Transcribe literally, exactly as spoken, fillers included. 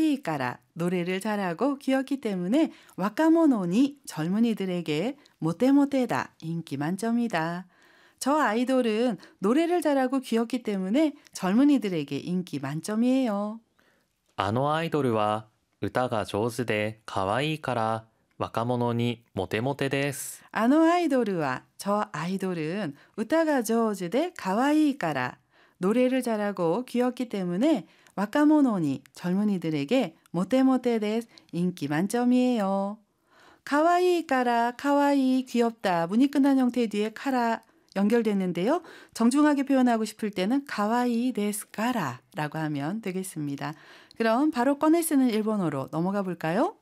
가와이이까라 노래를 잘하고 귀엽기 때문에 와카모노니 젊은이들에게 모테모테다 인기 만점이다. 저 아이돌은 노래를 잘하고 귀엽기 때문에 젊은이들에게 인기 만점이에요. あのアイドルは歌が上手で可愛いから若者にモテモテです。 아노 아이돌과 저 아이돌은 우타가 조즈데 가와이이까라 노래를 잘하고 귀엽기 때문에 와카모노니 젊은이들에게 모테모테데스 인기 만점이에요. 가와이이까라 가와이 귀엽다 문이 끝난 형태 뒤에 카라 연결됐는데요. 정중하게 표현하고 싶을 때는 가와이 데스까라 라고 하면 되겠습니다. 그럼 바로 꺼내 쓰는 일본어로 넘어가 볼까요?